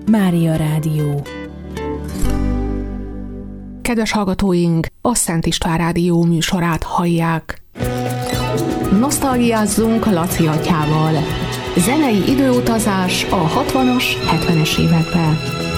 Mária Rádió. Kedves hallgatóink, a Szent István Rádió műsorát hallják. Nosztalgiázzunk Laci atyával. Zenei időutazás a 60-as, 70-es években.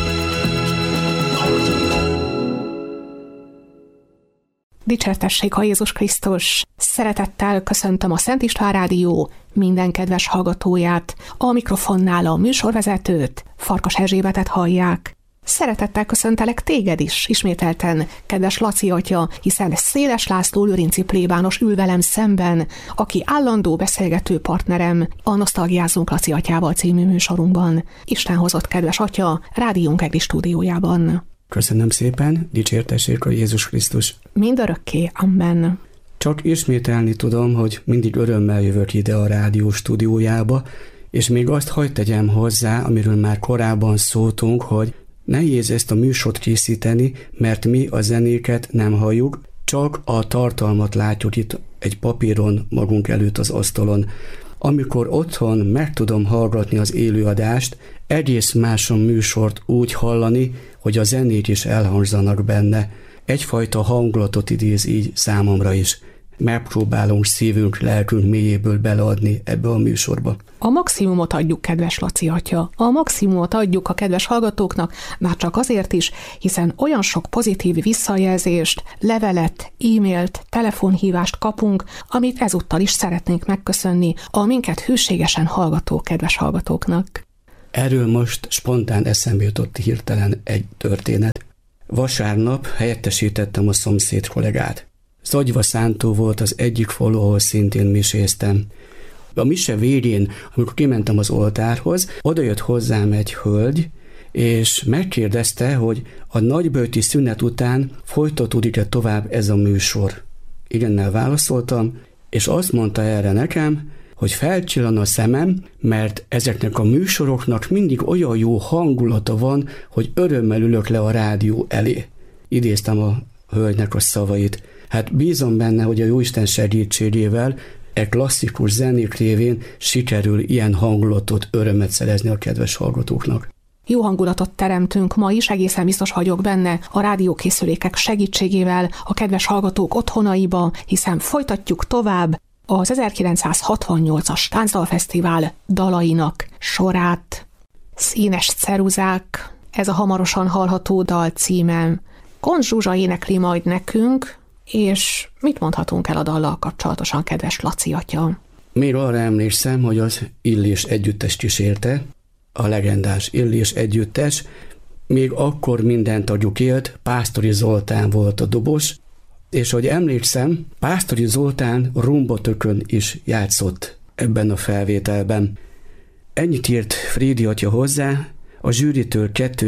Dicsértessék a Jézus Krisztus! Szeretettel köszöntöm a Szent István Rádió minden kedves hallgatóját, a mikrofonnál a műsorvezetőt, Farkas Erzsébetet hallják. Szeretettel köszöntelek téged is, ismételten, kedves Laci atya, hiszen Széles László lőrinci plébános ül velem szemben, aki állandó beszélgető partnerem a Nosztalgiázzunk Laci atyával című műsorunkban. Isten hozott, kedves atya, Rádiónk EGRI stúdiójában. Köszönöm szépen, dicsértessék a Jézus Krisztus. Mindörökké, amen. Csak ismételni tudom, hogy mindig örömmel jövök ide a rádió stúdiójába, és még azt hadd tegyem hozzá, amiről már korábban szóltunk, hogy nehéz ezt a műsort készíteni, mert mi a zenéket nem halljuk, csak a tartalmat látjuk itt egy papíron magunk előtt az asztalon. Amikor otthon meg tudom hallgatni az élőadást, egész más a műsort úgy hallani, hogy a zenék is elhangzanak benne. Egyfajta hangulatot idéz így számomra is. Megpróbálunk szívünk, lelkünk mélyéből beleadni ebbe a műsorba. A maximumot adjuk, kedves Laci atya. A maximumot adjuk a kedves hallgatóknak, már csak azért is, hiszen olyan sok pozitív visszajelzést, levelet, e-mailt, telefonhívást kapunk, amit ezúttal is szeretnénk megköszönni a minket hűségesen hallgató kedves hallgatóknak. Erről most spontán eszembe jutott hirtelen egy történet. Vasárnap helyettesítettem a szomszéd kollégát. Zagyva Szántó volt az egyik falu, ahol szintén miséztem. A mise végén, amikor kimentem az oltárhoz, odajött hozzám egy hölgy, és megkérdezte, hogy a nagyböjti szünet után folytatódik-e tovább ez a műsor. Igennel válaszoltam, és azt mondta erre nekem, hogy felcsillan a szemem, mert ezeknek a műsoroknak mindig olyan jó hangulata van, hogy örömmel ülök le a rádió elé. Idéztem a hölgynek a szavait. Hát bízom benne, hogy a Jóisten segítségével klasszikus zenék révén sikerül ilyen hangulatot, örömet szerezni a kedves hallgatóknak. Jó hangulatot teremtünk ma is, egészen biztos vagyok benne, a rádiókészülékek segítségével a kedves hallgatók otthonaiba, hiszen folytatjuk tovább az 1968-as Táncdalfesztivál dalainak sorát. Színes ceruzák, ez a hamarosan hallható dal címem. Koncz Zsuzsa énekli majd nekünk, és mit mondhatunk el a dallal kapcsolatosan, kedves Laci atya? Még arra emlékszem, hogy az Illés együttest kísérte, a legendás Illés együttes, még akkor minden tagjuk élt, Pásztori Zoltán volt a dobos, és hogy emlékszem, Pásztori Zoltán rumbatökön is játszott ebben a felvételben. Ennyit írt Frédi atya hozzá, a zsűritől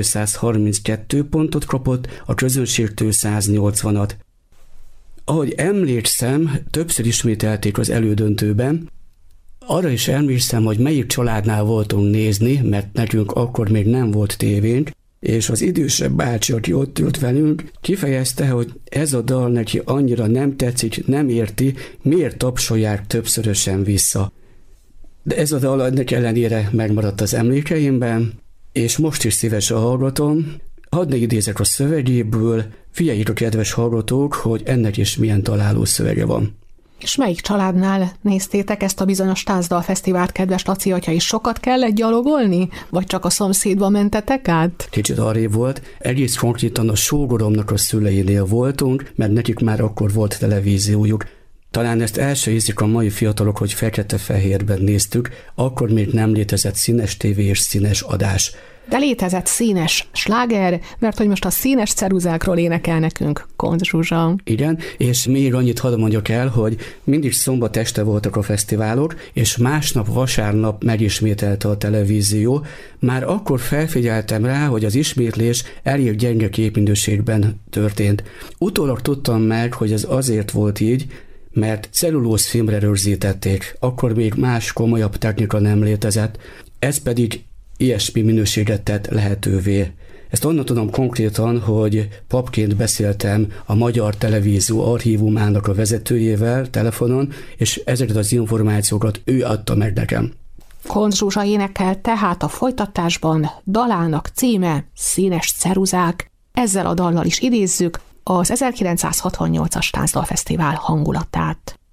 232 pontot kapott, a közönségtől 180-at. Ahogy emlékszem, többször ismételték az elődöntőben, arra is emlékszem, hogy melyik családnál voltunk nézni, mert nekünk akkor még nem volt tévénk, és az idősebb bácsi, aki ott ült velünk, kifejezte, hogy ez a dal neki annyira nem tetszik, nem érti, miért tapsolják többszörösen vissza. De ez a dal ennek ellenére megmaradt az emlékeimben, és most is szívesen hallgatom. Hadd ne idézek a szövegéből, figyeljék a kedves hallgatók, hogy ennek is milyen találó szövege van. És melyik családnál néztétek ezt a bizonyos Táncdalfesztivált, kedves Laci atya, is sokat kellett gyalogolni? Vagy csak a szomszédba mentetek át? Kicsit arrébb volt, egész konkrétan a sógoromnak a szüleinél voltunk, mert nekik már akkor volt televíziójuk. Talán ezt el se hiszik a mai fiatalok, hogy fekete-fehérben néztük, akkor még nem létezett színes tévé és színes adás. De létezett színes sláger, mert hogy most a színes ceruzákról énekel nekünk Koncz Zsuzsa. Igen, és még annyit hadd mondjak el, hogy mindig szombat este voltak a fesztiválok, és másnap vasárnap megismételte a televízió. Már akkor felfigyeltem rá, hogy az ismétlés elég gyenge képminőségben történt. Utólag tudtam meg, hogy ez azért volt így, mert cellulózfilmre rögzítették, akkor még más komolyabb technika nem létezett, ez pedig ilyesmi minőséget tett lehetővé. Ezt onnan tudom konkrétan, hogy papként beszéltem a Magyar Televízió archívumának a vezetőjével telefonon, és ezeket az információkat ő adta meg nekem. Koncz Zsuzsa énekel tehát a folytatásban, dalának címe Színes ceruzák. Ezzel a dallal is idézzük az 1968-as Táncdalfesztivál hangulatát.